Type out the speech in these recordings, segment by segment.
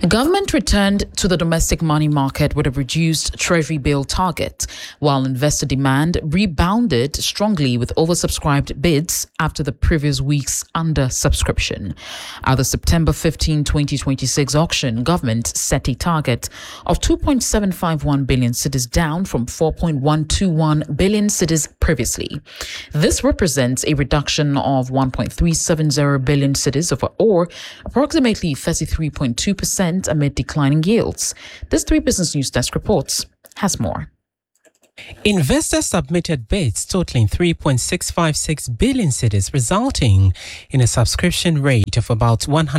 Government returned to the domestic money market with a reduced Treasury bill target, while investor demand rebounded strongly with oversubscribed bids after the previous week's undersubscription. At the September 15, 2026 auction, government set a target of 2.751 billion cedis, down from 4.121 billion cedis previously. This represents a reduction of 1.370 billion cedis, or approximately 33.2%, amid declining yields. This 3 Business News Desk reports has more. Investors submitted bids totaling 3.656 billion cedis, resulting in a subscription rate of about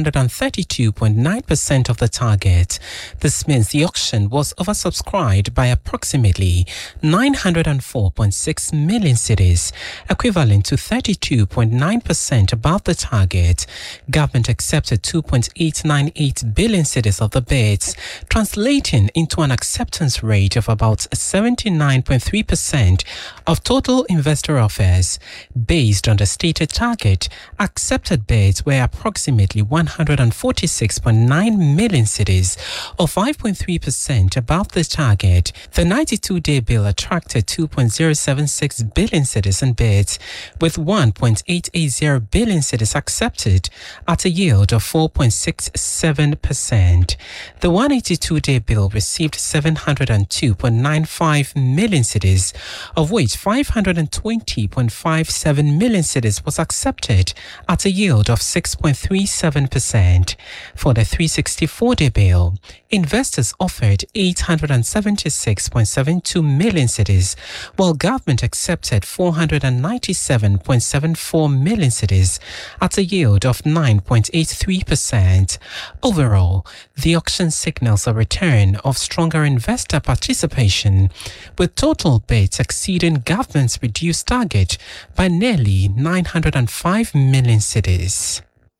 132.9% of the target. This means the auction was oversubscribed by approximately 904.6 million cedis, equivalent to 32.9% above the target. Government accepted 2.898 billion cedis of the bids, translating into an acceptance rate of about 79.3% of total investor offers. Based on the stated target, accepted bids were approximately 146.9 million cedis, or 5.3% above the target. The 92-day bill attracted 2.076 billion cedis in bids, with 1.880 billion cedis accepted at a yield of 4.67%. The 182-day bill received 702.95 million cedis, of which 520.57 million cedis was accepted at a yield of 6.37%. For the 364-day bill, investors offered 876.72 million cedis, while government accepted 497.74 million cedis at a yield of 9.83%. Overall, the auction signals a return of stronger investor participation, with total bids exceeding government's reduced target by nearly 905 million cedis.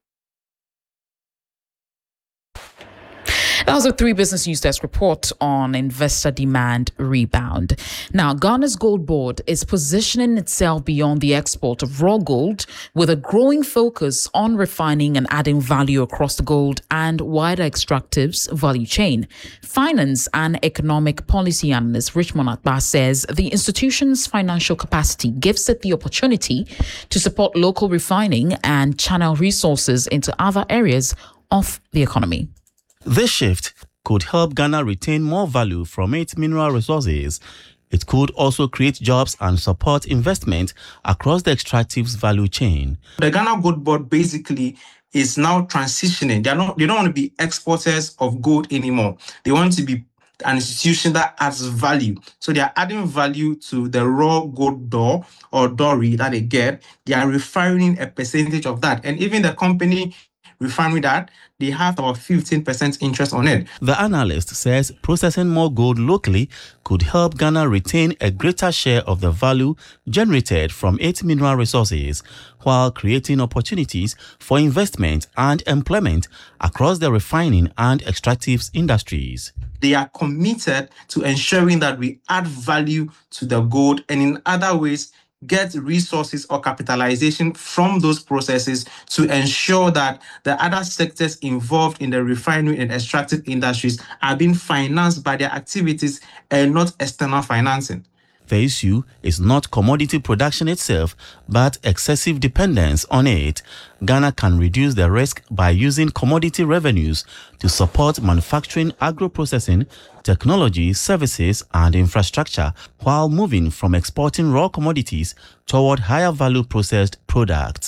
That was a 3 Business News Desk report on investor demand rebound. Now, Ghana's Gold Board is positioning itself beyond the export of raw gold, with a growing focus on refining and adding value across the gold and wider extractives value chain. Finance and economic policy analyst Richmond Atba says the institution's financial capacity gives it the opportunity to support local refining and channel resources into other areas of the economy. This shift could help Ghana retain more value from its mineral resources. It could also create jobs and support investment across the extractives value chain. The Ghana Gold Board basically is now transitioning. They don't want to be exporters of gold anymore. They want to be an institution that adds value. So they are adding value to the raw gold doré that they get. They are refining a percentage of that. And even the company refinery that they have about 15% interest on it. The analyst says processing more gold locally could help Ghana retain a greater share of the value generated from its mineral resources, while creating opportunities for investment and employment across the refining and extractives industries. They are committed to ensuring that we add value to the gold and in other ways get resources or capitalization from those processes to ensure that the other sectors involved in the refinery and extractive industries are being financed by their activities and not external financing. The issue is not commodity production itself, but excessive dependence on it. Ghana can reduce the risk by using commodity revenues to support manufacturing, agro-processing, technology, services, and infrastructure, while moving from exporting raw commodities toward higher value processed products.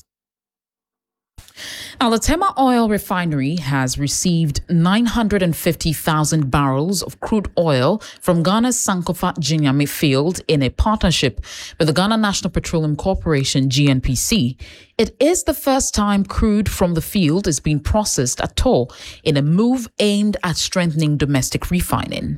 Now, the Tema Oil Refinery has received 950,000 barrels of crude oil from Ghana's Sankofa Ginyame field in a partnership with the Ghana National Petroleum Corporation, GNPC. It is the first time crude from the field is being processed at all, in a move aimed at strengthening domestic refining.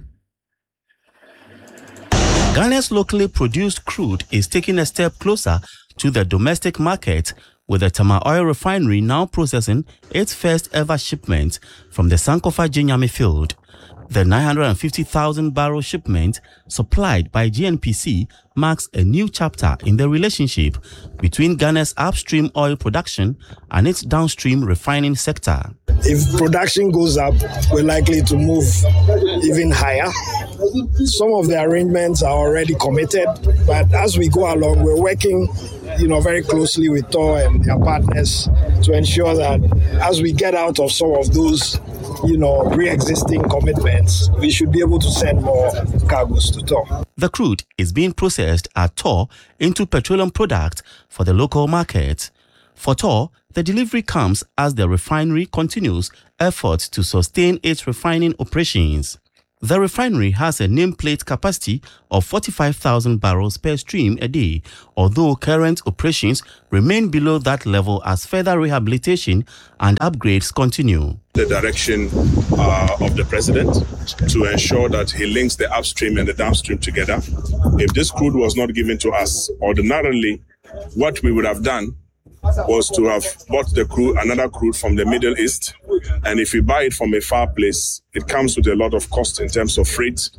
Ghana's locally produced crude is taking a step closer to the domestic market, with the Tema Oil Refinery now processing its first ever shipment from the Sankofa Ginyame field. The 950,000 barrel shipment supplied by GNPC marks a new chapter in the relationship between Ghana's upstream oil production and its downstream refining sector. If production goes up, we're likely to move even higher. Some of the arrangements are already committed, but as we go along, we're working, very closely with TOR and their partners to ensure that as we get out of some of those, pre-existing commitments, we should be able to send more cargoes to TOR. The crude is being processed at TOR into petroleum products for the local market. For TOR, the delivery comes as the refinery continues efforts to sustain its refining operations. The refinery has a nameplate capacity of 45,000 barrels per stream a day, although current operations remain below that level as further rehabilitation and upgrades continue. The direction of the president to ensure that he links the upstream and the downstream together. If this crude was not given to us, ordinarily, what we would have done was to have bought another crude from the Middle East. And if you buy it from a far place, it comes with a lot of cost in terms of freight.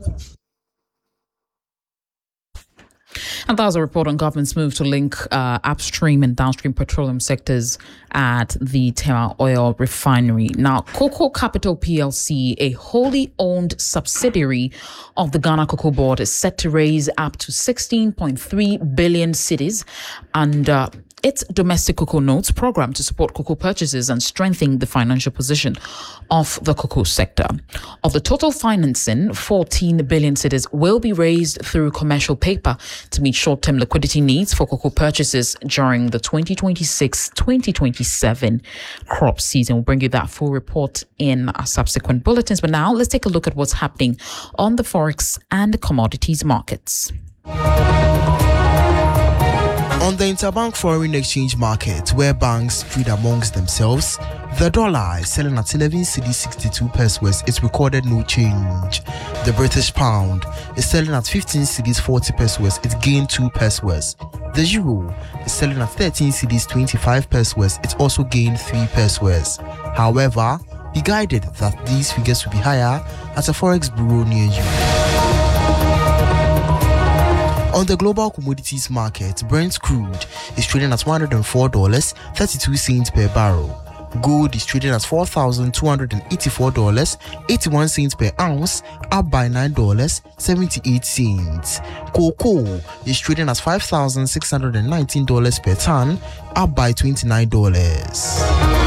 And that was a report on government's move to link upstream and downstream petroleum sectors at the Tema Oil Refinery. Now, Cocoa Capital PLC, a wholly owned subsidiary of the Ghana Cocoa Board, is set to raise up to 16.3 billion cedis under its domestic cocoa notes program to support cocoa purchases and strengthen the financial position of the cocoa sector. Of the total financing, 14 billion cedis will be raised through commercial paper to meet short-term liquidity needs for cocoa purchases during the 2026-2027 crop season. We'll bring you that full report in our subsequent bulletins. But now let's take a look at what's happening on the forex and commodities markets. On the interbank foreign exchange market, where banks trade amongst themselves, the dollar is selling at 11 cedis 62 pence west. It's recorded no change. The British pound is selling at 15 cedis 40 pence west. It's gained 2 pence west. The euro is selling at 13 cedis 25 pence west. It's also gained 3 pence west. However, be guided that these figures will be higher at a forex bureau near you. On the global commodities market, Brent crude is trading at $104.32 per barrel. Gold is trading at $4,284.81 per ounce, up by $9.78. Cocoa is trading at $5,619 per ton, up by $29.